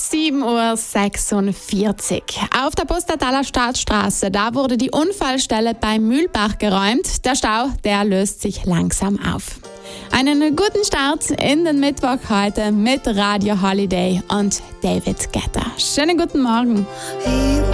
7:46 Uhr. Auf der Postataler Staatsstraße, da wurde die Unfallstelle bei Mühlbach geräumt. Der Stau, der löst sich langsam auf. Einen guten Start in den Mittwoch heute mit Radio Holiday und David Guetta. Schönen guten Morgen.